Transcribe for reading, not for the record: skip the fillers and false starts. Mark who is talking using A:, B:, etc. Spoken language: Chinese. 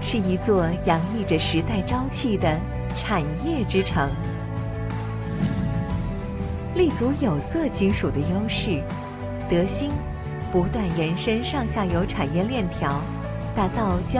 A: 是一座洋溢着时代朝气的产业之城。立足有色金属的优势，德兴不断延伸上下游产业链条，打造